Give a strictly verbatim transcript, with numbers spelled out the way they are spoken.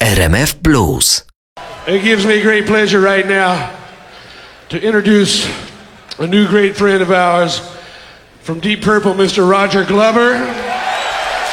R M F Blues. It gives me great pleasure right now to introduce a new great friend of ours from Deep Purple, Mister Roger Glover.